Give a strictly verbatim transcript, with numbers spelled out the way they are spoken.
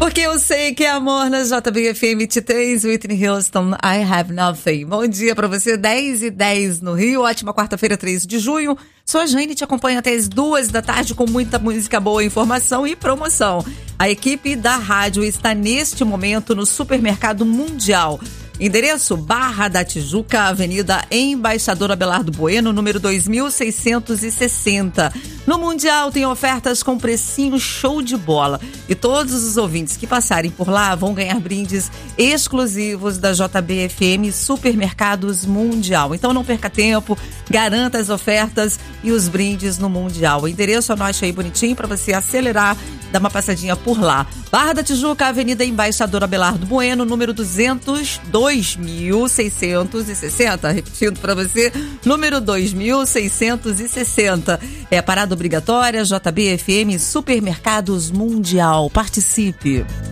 Porque eu sei que é amor na J B F M vinte e três, Whitney Houston, I Have Nothing. Bom dia pra você, dez e dez no Rio, ótima quarta-feira, três de junho. Sou a Jane, te acompanho até as duas da tarde com muita música boa, informação e promoção. A equipe da rádio está neste momento no Supermercado Mundial. Endereço Barra da Tijuca, Avenida Embaixador Abelardo Bueno, número dois mil seiscentos e sessenta. No Mundial tem ofertas com precinho show de bola. E todos os ouvintes que passarem por lá vão ganhar brindes exclusivos da J B F M Supermercados Mundial. Então não perca tempo, garanta as ofertas e os brindes no Mundial. O endereço anote aí bonitinho para você acelerar, dar uma passadinha por lá. Barra da Tijuca, Avenida Embaixador Abelardo Bueno, número duzentos, dois mil seiscentos e sessenta. Repetindo para você, número dois mil seiscentos e sessenta. É parada obrigatória, J B F M Supermercados Mundial. Participe!